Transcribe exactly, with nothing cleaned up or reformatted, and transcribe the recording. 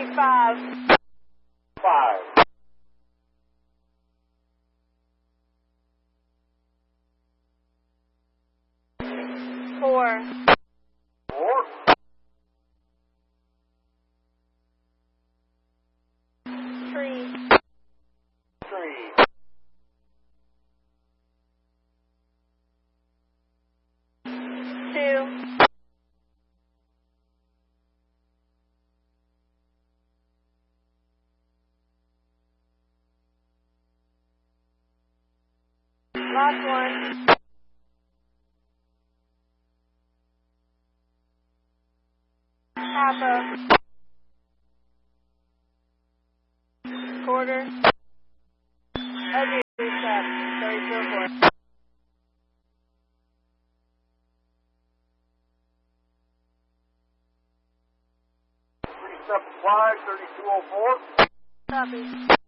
Five. Five. Four. Four. Three. Three. Two. Lock one. Half a quarter. Okay, stop. Sorry, zero four. Three seven five thirty two oh four. Copy.